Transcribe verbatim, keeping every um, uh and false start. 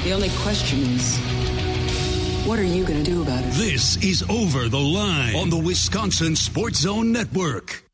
The only question is, what are you going to do about it? This is Over the Line on the Wisconsin Sports Zone Network.